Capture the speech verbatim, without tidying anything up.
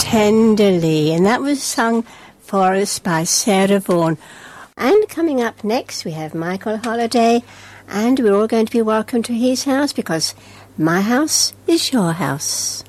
Tenderly, and that was sung for us by Sarah Vaughan. And coming up next, we have Michael Holiday, and we're all going to be welcome to his house because my house is your house.